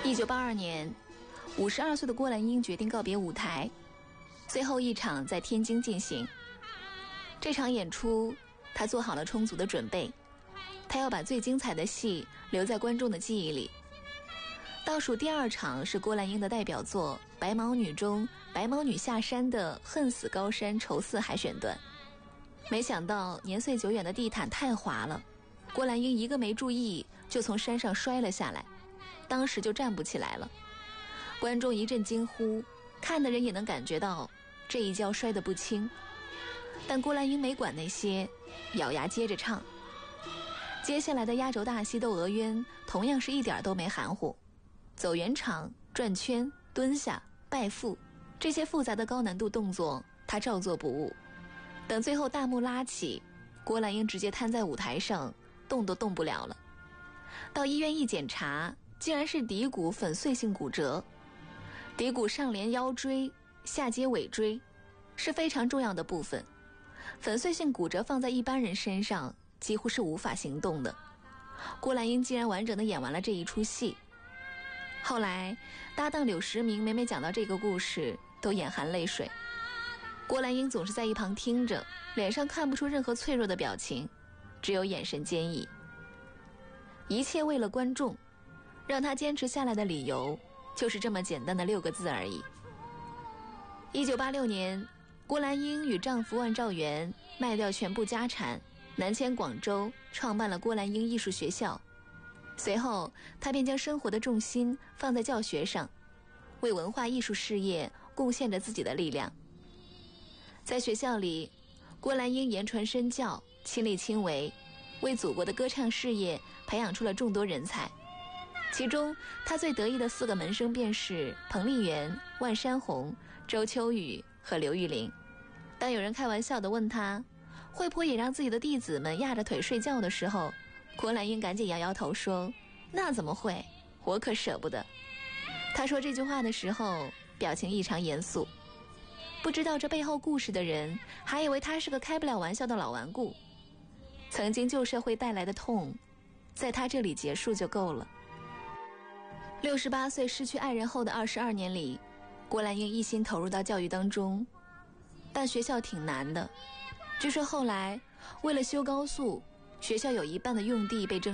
1982年，52岁的郭兰英决定告别舞台，最后一场在天津进行。这场演出，他做好了充足的准备，他要把最精彩的戏留在观众的记忆里。倒数第2场是郭兰英的代表作《白毛女》中白毛女下山的恨死高山愁似海选段。没想到年岁久远的地毯太滑了，郭兰英一个没注意就从山上摔了下来，当时就站不起来了。观众一阵惊呼，看的人也能感觉到这一跤摔得不轻。但郭兰英没管那些，咬牙接着唱。接下来的压轴大戏《窦娥冤》同样是一点都没含糊，走圆场、转圈、蹲下、拜腹，这些复杂的高难度动作他照做不误。等最后大幕拉起，郭兰英直接瘫在舞台上，动都动不了了。到医院一检查，竟然是骶骨粉碎性骨折。骶骨上连腰椎，下接尾椎，是非常重要的部分。粉碎性骨折放在一般人身上几乎是无法行动的。郭兰英竟然完整的演完了这一出戏。后来搭档柳时明每每讲到这个故事都眼含泪水，郭兰英总是在一旁听着，脸上看不出任何脆弱的表情，只有眼神坚毅。一切为了观众，让她坚持下来的理由就是这么简单的6个字而已。1986年，郭兰英与丈夫万兆元卖掉全部家产，南迁广州，创办了郭兰英艺术学校。随后她便将生活的重心放在教学上，为文化艺术事业贡献着自己的力量。在学校里，郭兰英言传身教，亲力亲为，为祖国的歌唱事业培养出了众多人才。其中她最得意的4个门生便是彭丽媛、万山红、周秋雨和刘玉玲。当有人开玩笑地问她会不会也让自己的弟子们压着腿睡觉的时候，郭兰英赶紧摇摇头说，那怎么会，我可舍不得。她说这句话的时候表情异常严肃，不知道这背后故事的人还以为她是个开不了玩笑的老顽固。曾经旧社会带来的痛，在她这里结束就够了。68岁失去爱人后的22年里，郭兰英一心投入到教育当中，但学校挺难的。据说后来为了修高速，学校有一半的用地被征